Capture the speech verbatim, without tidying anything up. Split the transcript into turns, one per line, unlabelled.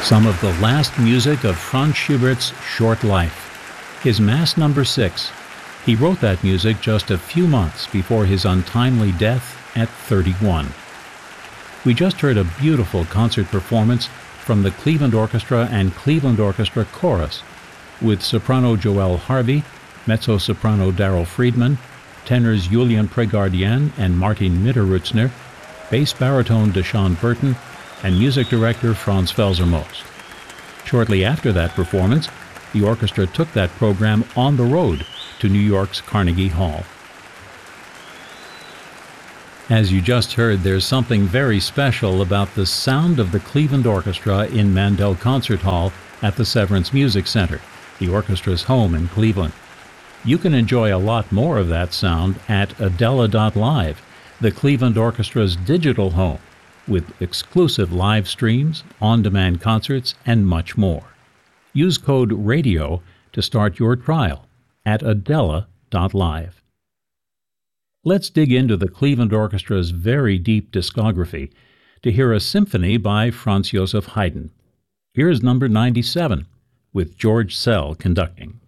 Some of the last music of Franz Schubert's short life. His Mass Number Six. He wrote that music just a few months before his untimely death at thirty-one. We just heard a beautiful concert performance from the Cleveland Orchestra and Cleveland Orchestra Chorus, with soprano Joelle Harvey, mezzo-soprano Daryl Friedman, tenors Julian Pregardien and Martin Mitterrutzner, bass baritone Deshaun Burton, and music director Franz Felsermost. Shortly after that performance, the orchestra took that program on the road to New York's Carnegie Hall. As you just heard, there's something very special about the sound of the Cleveland Orchestra in Mandel Concert Hall at the Severance Music Center, the orchestra's home in Cleveland. You can enjoy a lot more of that sound at Adela dot live, the Cleveland Orchestra's digital home, with exclusive live streams, on-demand concerts, and much more. Use code RADIO to start your trial at Adela dot live. Let's dig into the Cleveland Orchestra's very deep discography to hear a symphony by Franz Joseph Haydn. Here's number ninety-seven, with George Szell conducting.